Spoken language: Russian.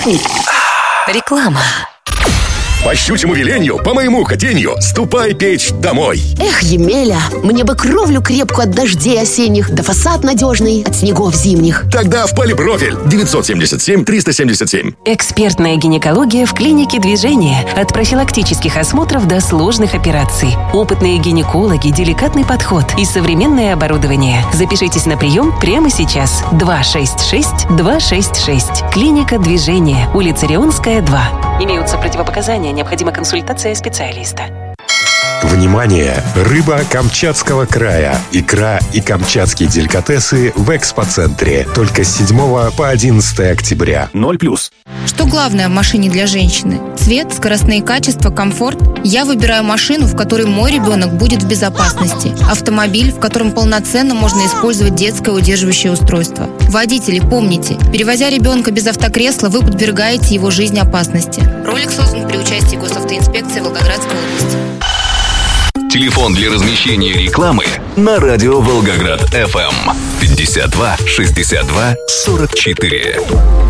Реклама. По щучьему велению, по моему хотению, ступай печь домой. Эх, Емеля, мне бы кровлю крепкую от дождей осенних, да фасад надежный от снегов зимних. Тогда в Полипрофиль 977-377. Экспертная гинекология в клинике «Движение». От профилактических осмотров до сложных операций. Опытные гинекологи, деликатный подход и современное оборудование. Запишитесь на прием прямо сейчас. 266-266. Клиника «Движение». Улица Рионская, 2. Имеются противопоказания. Необходима консультация специалиста. Внимание! Рыба Камчатского края. Икра и камчатские деликатесы в экспоцентре. Только с 7 по 11 октября. 0+. Что главное в машине для женщины? Цвет, скоростные качества, комфорт? Я выбираю машину, в которой мой ребенок будет в безопасности. Автомобиль, в котором полноценно можно использовать детское удерживающее устройство. Водители, помните, перевозя ребенка без автокресла, вы подвергаете его жизни опасности. Ролик создан при участии госавтоинспекции Волгоградской области. Телефон для размещения рекламы на радио Волгоград FM 52 62 44.